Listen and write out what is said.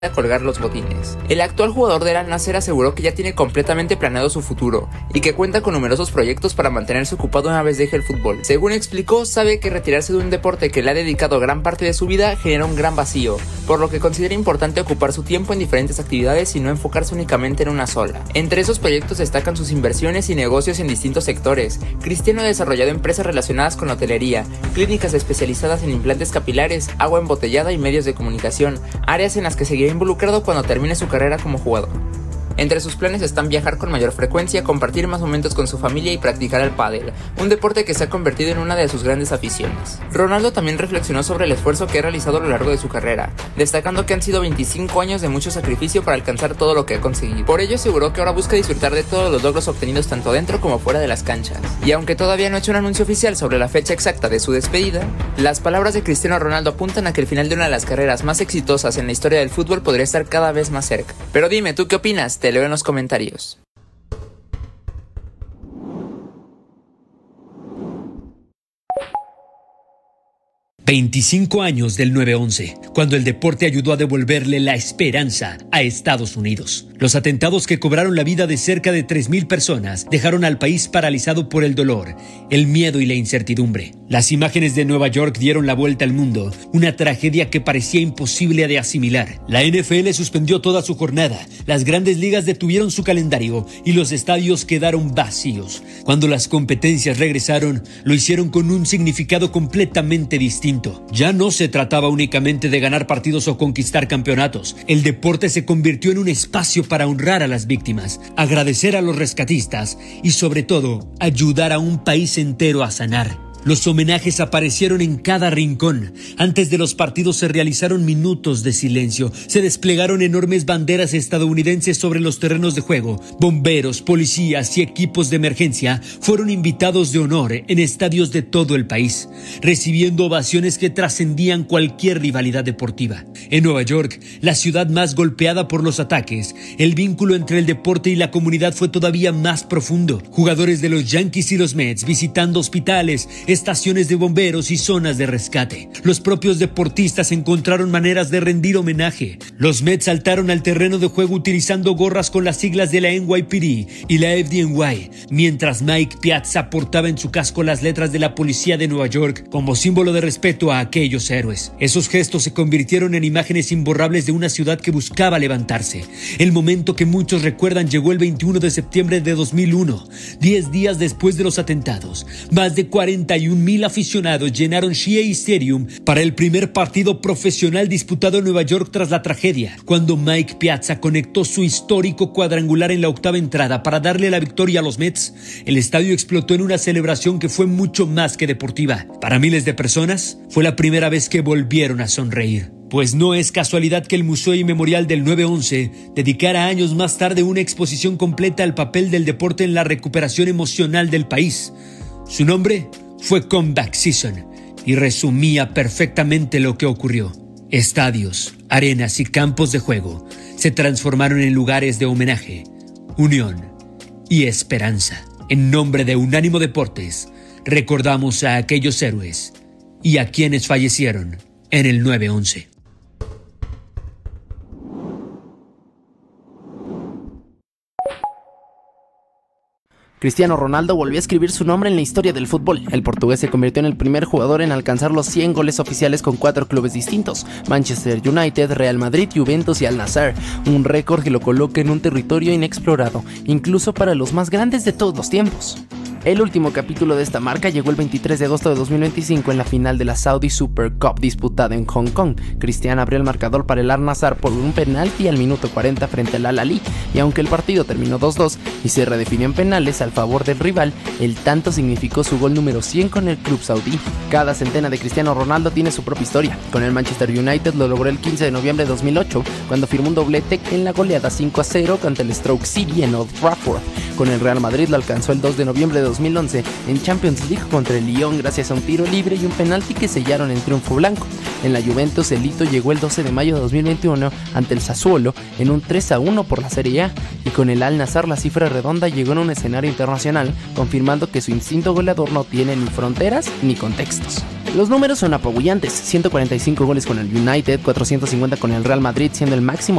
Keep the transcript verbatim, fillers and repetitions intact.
a colgar los botines. El actual jugador del Al-Nassr aseguró que ya tiene completamente planeado su futuro y que cuenta con numerosos proyectos para mantenerse ocupado una vez deje el fútbol. Según explicó, sabe que retirarse de un deporte que le ha dedicado gran parte de su vida genera un gran vacío, por lo que considera importante ocupar su tiempo en diferentes actividades y no enfocarse únicamente en una sola. Entre esos proyectos destacan sus inversiones y negocios en distintos sectores. Cristiano ha desarrollado empresas relacionadas con hotelería, clínicas especializadas en implantes capilares, agua embotellada y medios de comunicación, áreas en las que seguirá involucrado cuando termine su carrera como jugador. Entre sus planes están viajar con mayor frecuencia, compartir más momentos con su familia y practicar el pádel, un deporte que se ha convertido en una de sus grandes aficiones. Ronaldo también reflexionó sobre el esfuerzo que ha realizado a lo largo de su carrera, destacando que han sido veinticinco años de mucho sacrificio para alcanzar todo lo que ha conseguido. Por ello aseguró que ahora busca disfrutar de todos los logros obtenidos tanto dentro como fuera de las canchas. Y aunque todavía no ha hecho un anuncio oficial sobre la fecha exacta de su despedida, las palabras de Cristiano Ronaldo apuntan a que el final de una de las carreras más exitosas en la historia del fútbol podría estar cada vez más cerca. Pero dime, ¿tú qué opinas? Te leo en los comentarios. veinticinco años del nueve once, cuando el deporte ayudó a devolverle la esperanza a Estados Unidos. Los atentados que cobraron la vida de cerca de tres mil personas dejaron al país paralizado por el dolor, el miedo y la incertidumbre. Las imágenes de Nueva York dieron la vuelta al mundo, una tragedia que parecía imposible de asimilar. La N F L suspendió toda su jornada, las grandes ligas detuvieron su calendario y los estadios quedaron vacíos. Cuando las competencias regresaron, lo hicieron con un significado completamente distinto. Ya no se trataba únicamente de ganar partidos o conquistar campeonatos. El deporte se convirtió en un espacio para honrar a las víctimas, agradecer a los rescatistas y, sobre todo, ayudar a un país entero a sanar. Los homenajes aparecieron en cada rincón. Antes de los partidos se realizaron minutos de silencio. Se desplegaron enormes banderas estadounidenses sobre los terrenos de juego. Bomberos, policías y equipos de emergencia fueron invitados de honor en estadios de todo el país, recibiendo ovaciones que trascendían cualquier rivalidad deportiva. En Nueva York, la ciudad más golpeada por los ataques, el vínculo entre el deporte y la comunidad fue todavía más profundo. Jugadores de los Yankees y los Mets visitando hospitales, estaciones de bomberos y zonas de rescate. Los propios deportistas encontraron maneras de rendir homenaje. Los Mets saltaron al terreno de juego utilizando gorras con las siglas de la N Y P D y la F D N Y, mientras Mike Piazza portaba en su casco las letras de la policía de Nueva York como símbolo de respeto a aquellos héroes. Esos gestos se convirtieron en imágenes imborrables de una ciudad que buscaba levantarse. El momento que muchos recuerdan llegó el veintiuno de septiembre de dos mil uno, diez días después de los atentados. Más de cuarenta y un mil aficionados llenaron Shea Stadium para el primer partido profesional disputado en Nueva York tras la tragedia, cuando Mike Piazza conectó su histórico cuadrangular en la octava entrada para darle la victoria a los Mets. El estadio explotó en una celebración que fue mucho más que deportiva. Para miles de personas, fue la primera vez que volvieron a sonreír. Pues no es casualidad que el Museo y Memorial del nueve once dedicara años más tarde una exposición completa al papel del deporte en la recuperación emocional del país. Su nombre fue Comeback Season y resumía perfectamente lo que ocurrió. Estadios, arenas y campos de juego se transformaron en lugares de homenaje, unión y esperanza. En nombre de Unánimo Deportes, recordamos a aquellos héroes y a quienes fallecieron en el nueve once. Cristiano Ronaldo volvió a escribir su nombre en la historia del fútbol. El portugués se convirtió en el primer jugador en alcanzar los cien goles oficiales con cuatro clubes distintos: Manchester United, Real Madrid, Juventus y Al-Nassr, un récord que lo coloca en un territorio inexplorado, incluso para los más grandes de todos los tiempos. El último capítulo de esta marca llegó el veintitrés de agosto de dos mil veinticinco en la final de la Saudi Super Cup disputada en Hong Kong. Cristiano abrió el marcador para el Al-Nassr por un penalti al minuto cuarenta frente al Al-Ahly, y aunque el partido terminó dos dos y se redefinió en penales al favor del rival, el tanto significó su gol número cien con el club saudí. Cada centena de Cristiano Ronaldo tiene su propia historia. Con el Manchester United lo logró el quince de noviembre de dos mil ocho, cuando firmó un doblete en la goleada cinco a cero contra el Stoke City en Old Trafford. Con el Real Madrid lo alcanzó el dos de noviembre de dos mil once en Champions League contra el Lyon gracias a un tiro libre y un penalti que sellaron el triunfo blanco. En la Juventus el hito llegó el doce de mayo de dos mil veintiuno ante el Sassuolo en un tres a uno por la Serie A, y con el Al-Nassr la cifra redonda llegó en un escenario internacional, confirmando que su instinto goleador no tiene ni fronteras ni contextos. Los números son apabullantes, ciento cuarenta y cinco goles con el United, cuatrocientos cincuenta con el Real Madrid, siendo el máximo